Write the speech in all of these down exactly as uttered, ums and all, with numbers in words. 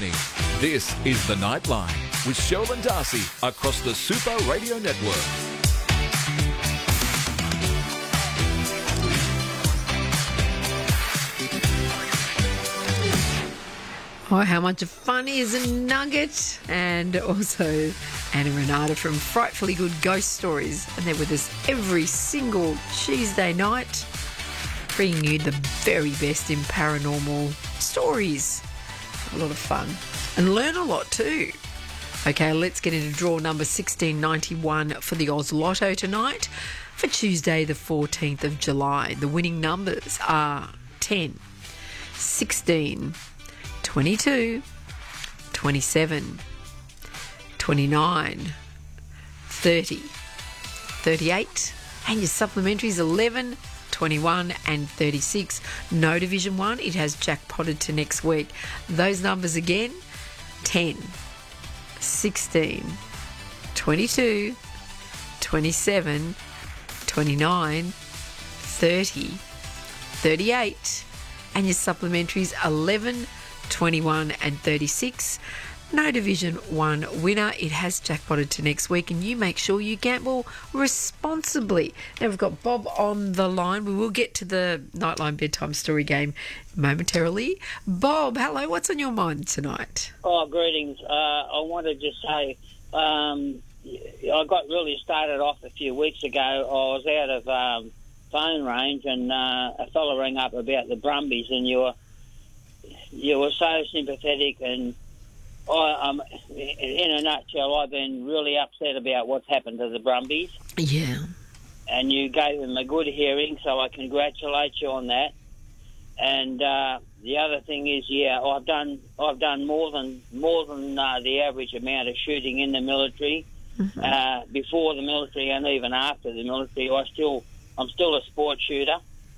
Sydney. This is The Nightline with Sheldon Darcy across the Super Radio Network. Oh, how much fun is a nugget? And also Anna Renata from Frightfully Good Ghost Stories. And they're with us every single Tuesday night, bringing you the very best in paranormal stories. A lot of fun. And learn a lot too. Okay, let's get into draw number sixteen ninety-one for the Oz Lotto tonight for Tuesday the fourteenth of July. The winning numbers are ten, sixteen, twenty-two, twenty-seven, twenty-nine, thirty, thirty-eight, and your supplementaries eleven, twenty-one and thirty-six. No Division one, it has jackpotted to next week. Those numbers again, ten, sixteen, twenty-two, twenty-seven, twenty-nine, thirty, thirty-eight, and your supplementaries eleven, twenty-one and thirty-six. No Division one winner. It has jackpotted to next week, and you make sure you gamble responsibly. Now we've got Bob on the line. We will get to the Nightline Bedtime Story game momentarily. Bob, hello. What's on your mind tonight? Oh, greetings. Uh, I wanted to say um, I got really started off a few weeks ago. I was out of um, phone range, and uh, a fella rang up about the Brumbies, and you were you were so sympathetic, and I, um, in a nutshell, I've been really upset about what's happened to the Brumbies. Yeah. And you gave them a good hearing, so I congratulate you on that. And uh, the other thing is, yeah, I've done I've done more than more than uh, the average amount of shooting in the military, mm-hmm. uh, before the military and even after the military. I still I'm still a sport shooter,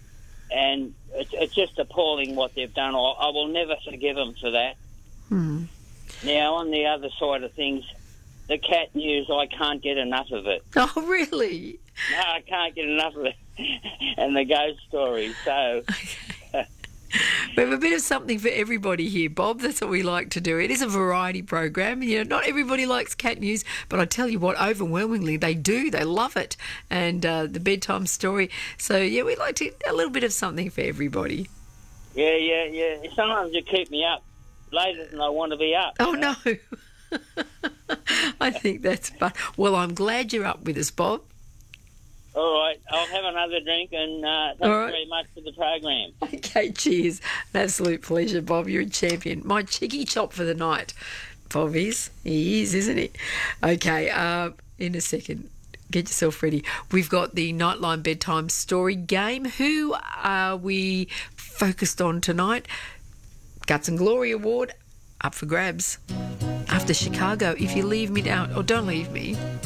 and it's, it's just appalling what they've done. I, I will never forgive them for that. Hmm. Now, on the other side of things, the cat news, I can't get enough of it. Oh, really? No, I can't get enough of it. And the ghost stories, so... Okay. We have a bit of something for everybody here, Bob. That's what we like to do. It is a variety program. You know, not everybody likes cat news, but I tell you what, overwhelmingly they do. They love it. And uh, the bedtime story. So, yeah, we like to a little bit of something for everybody. Yeah, yeah, yeah. Sometimes you keep me up later than I want to be up. Oh, no. I think that's fun. Well, I'm glad you're up with us, Bob. All right. I'll have another drink, and uh, thanks right. very much for the program. Okay, cheers. An absolute pleasure, Bob. You're a champion. My cheeky chop for the night, Bob is. He is, isn't he? Okay, uh, in a second. Get yourself ready. We've got the Nightline Bedtime Story game. Who are we focused on tonight? Guts and Glory Award up for grabs. After Chicago, If You Leave Me Down, or Don't Leave Me,